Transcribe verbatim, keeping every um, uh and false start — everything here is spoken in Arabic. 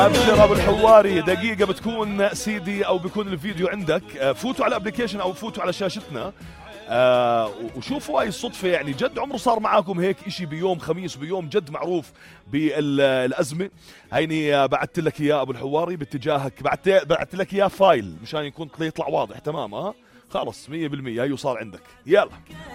ابشر ابو الحواري، دقيقة بتكون سيدي او بيكون الفيديو عندك. فوتوا على الابليكيشن او فوتوا على شاشتنا آه وشوفوا هاي الصدفة، يعني جد عمره صار معاكم هيك اشي بيوم خميس، بيوم جد معروف بالأزمة. هيني بعثت لك اياه ابو الحواري باتجاهك، بعثت بعثت لك اياه فايل مشان يكون يطلع واضح تمام. ها خلص مية بالمية هيو صار عندك. يلا